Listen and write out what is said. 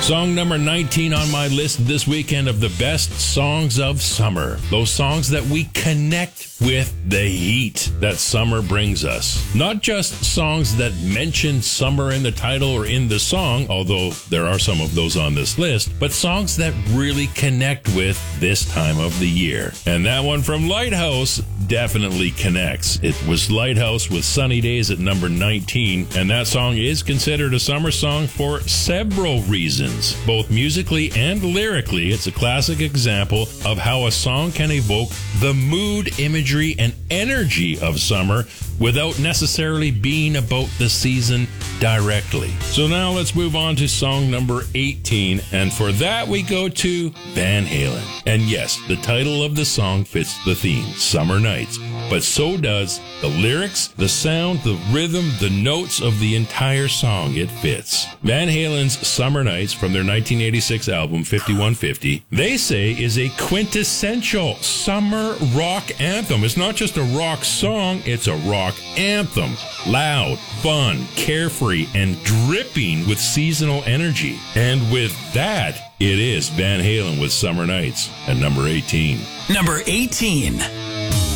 Song number 19 on my list this weekend of the best songs of summer. Those songs that we connect with the heat that summer brings us. Not just songs that mention summer in the title or in the song, although there are some of those on this list, but songs that really connect with this time of the year. And that one from Lighthouse definitely connects. It was Lighthouse with Sunny Days at number 19, and that song is considered a summer song for several reasons. Both musically and lyrically, it's a classic example of how a song can evoke the mood, imagery, and energy of summer without necessarily being about the season directly. So now let's move on to song number 18, and for that we go to Van Halen. And yes, the title of the song fits the theme, Summer Nights, but so does the lyrics, the sound, the rhythm, the notes of the entire song. It fits. Van Halen's Summer Nights from their 1986 album 5150, they say is a quintessential summer rock anthem. It's not just a rock song, it's a rock anthem. Loud, fun, carefree, and dripping with seasonal energy. And with that, it is Van Halen with Summer Nights at number 18. Number 18.